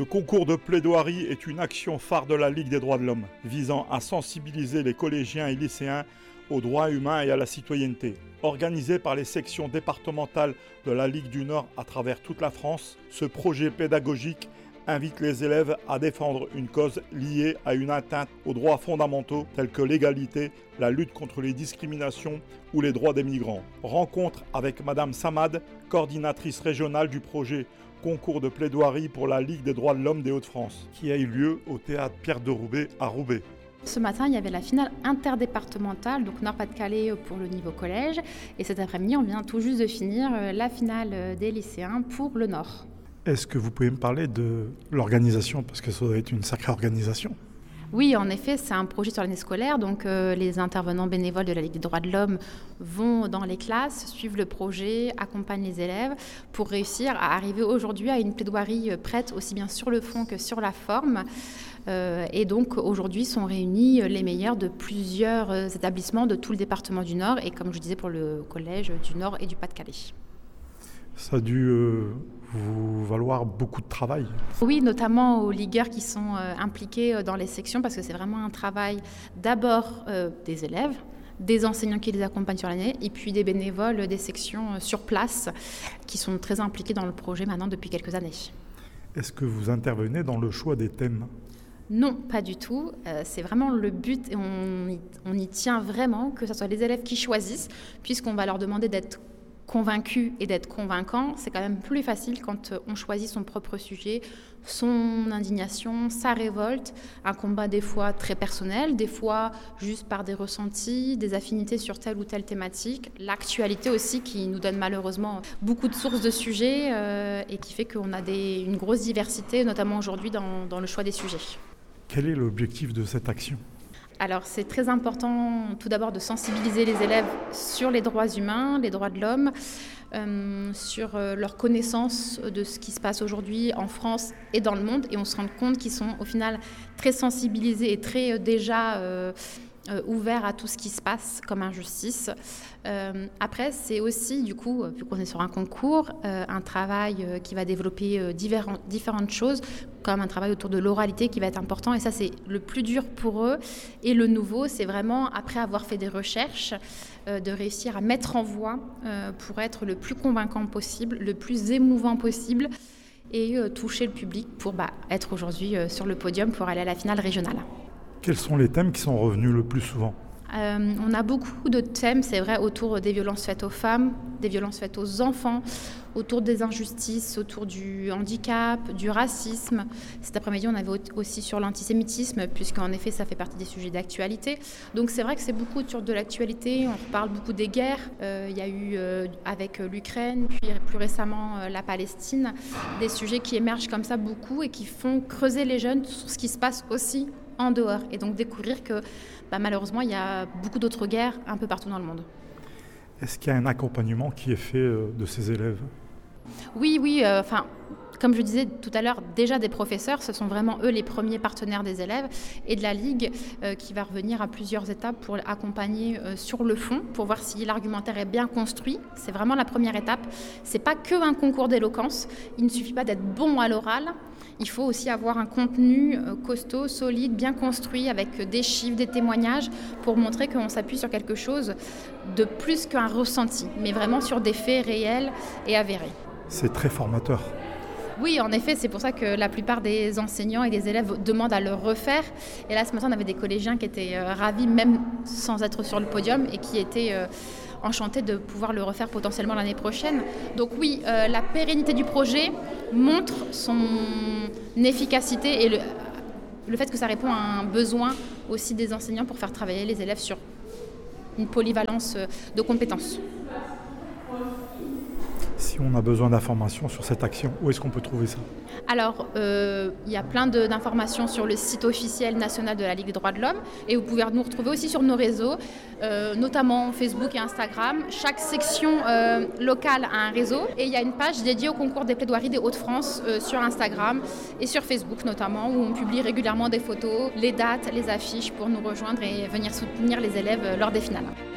Le concours de plaidoirie est une action phare de la Ligue des droits de l'homme, visant à sensibiliser les collégiens et lycéens aux droits humains et à la citoyenneté. Organisé par les sections départementales de la Ligue du Nord à travers toute la France, ce projet pédagogique invite les élèves à défendre une cause liée à une atteinte aux droits fondamentaux tels que l'égalité, la lutte contre les discriminations ou les droits des migrants. Rencontre avec Madame Samad, coordinatrice régionale du projet Concours de plaidoirie pour la Ligue des droits de l'homme des Hauts-de-France, qui a eu lieu au théâtre Pierre de Roubaix à Roubaix. Ce matin, il y avait la finale interdépartementale, donc Nord-Pas-de-Calais pour le niveau collège. Et cet après-midi, on vient tout juste de finir la finale des lycéens pour le Nord. Est-ce que vous pouvez me parler de l'organisation, parce que ça doit être une sacrée organisation? Oui, en effet, c'est un projet sur l'année scolaire. Donc, les intervenants bénévoles de la Ligue des droits de l'homme vont dans les classes, suivent le projet, accompagnent les élèves pour réussir à arriver aujourd'hui à une plaidoirie prête aussi bien sur le fond que sur la forme. Et donc, aujourd'hui, sont réunis les meilleurs de plusieurs établissements de tout le département du Nord et, comme je disais, pour le collège du Nord et du Pas-de-Calais. Ça a dû vous valoir beaucoup de travail. Oui, notamment aux ligueurs qui sont impliqués dans les sections, parce que c'est vraiment un travail d'abord des élèves, des enseignants qui les accompagnent sur l'année, et puis des bénévoles des sections sur place qui sont très impliqués dans le projet maintenant depuis quelques années. Est-ce que vous intervenez dans le choix des thèmes ? Non, pas du tout. C'est vraiment le but et on y tient vraiment, que ce soit les élèves qui choisissent, puisqu'on va leur demander d'être convaincu et d'être convaincant. C'est quand même plus facile quand on choisit son propre sujet, son indignation, sa révolte, un combat des fois très personnel, des fois juste par des ressentis, des affinités sur telle ou telle thématique, l'actualité aussi qui nous donne malheureusement beaucoup de sources de sujets et qui fait qu'on a une grosse diversité, notamment aujourd'hui dans le choix des sujets. Quel est l'objectif de cette action ? Alors c'est très important tout d'abord de sensibiliser les élèves sur les droits humains, les droits de l'homme, sur leur connaissance de ce qui se passe aujourd'hui en France et dans le monde. Et on se rend compte qu'ils sont au final très sensibilisés et très déjà ouverts à tout ce qui se passe comme injustice. Après, c'est aussi, du coup, vu qu'on est sur un concours, un travail qui va développer différentes choses, comme un travail autour de l'oralité qui va être important. Et ça, c'est le plus dur pour eux. Et le nouveau, c'est vraiment, après avoir fait des recherches, de réussir à mettre en voix pour être le plus convaincant possible, le plus émouvant possible, et toucher le public pour être aujourd'hui sur le podium pour aller à la finale régionale. Quels sont les thèmes qui sont revenus le plus souvent ? On a beaucoup de thèmes, c'est vrai, autour des violences faites aux femmes, des violences faites aux enfants, autour des injustices, autour du handicap, du racisme. Cet après-midi, on avait aussi sur l'antisémitisme, puisqu'en effet, ça fait partie des sujets d'actualité. Donc c'est vrai que c'est beaucoup autour de l'actualité. On reparle beaucoup des guerres. Il y a eu avec l'Ukraine, puis plus récemment la Palestine, des sujets qui émergent comme ça beaucoup et qui font creuser les jeunes sur ce qui se passe aussi en dehors. Et donc découvrir que malheureusement, il y a beaucoup d'autres guerres un peu partout dans le monde. Est-ce qu'il y a un accompagnement qui est fait de ces élèves ? Oui, comme je disais tout à l'heure, déjà des professeurs, ce sont vraiment eux les premiers partenaires des élèves, et de la Ligue qui va revenir à plusieurs étapes pour accompagner sur le fond, pour voir si l'argumentaire est bien construit. C'est vraiment la première étape. C'est pas qu'un concours d'éloquence. Il ne suffit pas d'être bon à l'oral. Il faut aussi avoir un contenu costaud, solide, bien construit, avec des chiffres, des témoignages, pour montrer qu'on s'appuie sur quelque chose de plus qu'un ressenti, mais vraiment sur des faits réels et avérés. C'est très formateur. Oui, en effet, c'est pour ça que la plupart des enseignants et des élèves demandent à le refaire. Et là, ce matin, on avait des collégiens qui étaient ravis, même sans être sur le podium, et qui étaient enchantés de pouvoir le refaire potentiellement l'année prochaine. Donc oui, la pérennité du projet montre son efficacité et le fait que ça répond à un besoin aussi des enseignants pour faire travailler les élèves sur une polyvalence de compétences. Si on a besoin d'informations sur cette action, où est-ce qu'on peut trouver ça ? Alors, il y a plein d'informations sur le site officiel national de la Ligue des droits de l'homme, et vous pouvez nous retrouver aussi sur nos réseaux, notamment Facebook et Instagram. Chaque section locale a un réseau, et il y a une page dédiée au concours des plaidoiries des Hauts-de-France sur Instagram et sur Facebook notamment, où on publie régulièrement des photos, les dates, les affiches pour nous rejoindre et venir soutenir les élèves lors des finales.